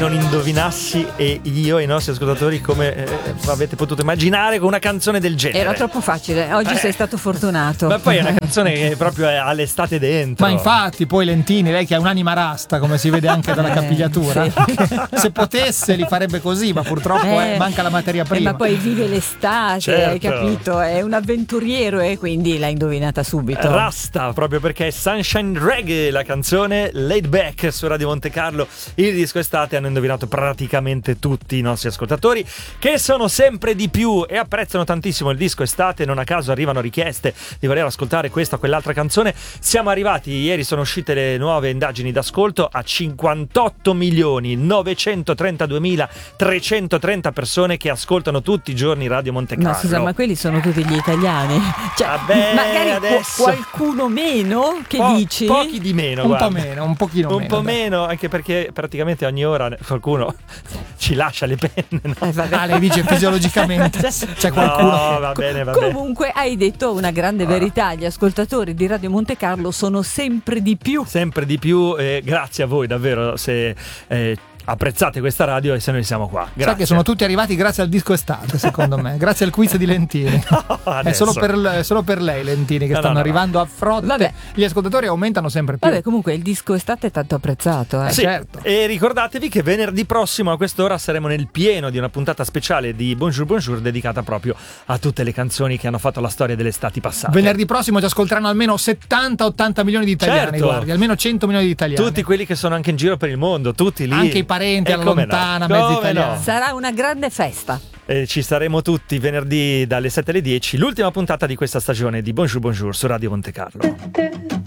non indovinassi, e io e i nostri ascoltatori, come avete potuto immaginare, con una canzone del genere. Era troppo facile, oggi sei stato fortunato. Ma poi è una canzone che proprio ha l'estate dentro. Ma infatti poi Lentini, lei che ha un'anima rasta, come si vede anche dalla capigliatura, se potesse li farebbe così, ma purtroppo manca la materia prima. Ma poi vive l'estate, certo. Hai capito? È un avventuriero e quindi l'ha indovinata subito. Rasta, proprio perché è Sunshine Reggae, la canzone Laid Back su Radio Monte Carlo. Il disco estate hanno indovinato praticamente tutti i nostri ascoltatori, che sono sempre di più e apprezzano tantissimo il disco estate. Non a caso arrivano richieste di voler ascoltare questa o quell'altra canzone. Siamo arrivati, ieri sono uscite le nuove indagini d'ascolto, a 58.932.330 persone che ascoltano tutti i giorni Radio Monte Carlo. Ma scusa, ma quelli sono tutti gli italiani? Cioè, vabbè, magari adesso qualcuno meno, che dici? Pochi di meno, un guarda. po' meno, un pochino meno. Un po' meno, anche perché praticamente ogni ora qualcuno ci lascia le penne, no? Lei dice fisiologicamente c'è qualcuno. No, va bene, va bene. Comunque hai detto una grande verità, gli ascoltatori di Radio Monte Carlo sono sempre di più. Sempre di più, grazie a voi davvero se apprezzate questa radio e se noi siamo qua. Grazie. Sa che sono tutti arrivati grazie al disco estate, secondo me, grazie al quiz di Lentini. È solo per lei, Lentini, che stanno arrivando a frotte. Vabbè. Gli ascoltatori aumentano sempre più. Vabbè, comunque il disco estate è tanto apprezzato. Sì, certo. E ricordatevi che venerdì prossimo a quest'ora saremo nel pieno di una puntata speciale di Bonjour Bonjour dedicata proprio a tutte le canzoni che hanno fatto la storia delle estati passate. Venerdì prossimo ci ascolteranno almeno 70-80 milioni di italiani, Certo. guardi, almeno 100 milioni di italiani. Tutti quelli che sono anche in giro per il mondo, tutti lì. Anche i parenti alla come lontana, no? mezzi Come italiani. no? Sarà una grande festa. Ci saremo tutti venerdì dalle 7 alle 10, l'ultima puntata di questa stagione di Bonjour Bonjour su Radio Monte Carlo.